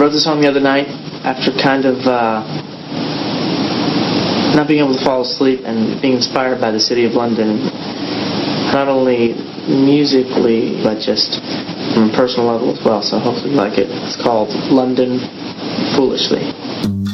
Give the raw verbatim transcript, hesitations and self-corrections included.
wrote the song the other night after kind of uh, not being able to fall asleep and being inspired by the city of London, not only musically but just on a personal level as well. So hopefully you like it. It's called London Foolishly.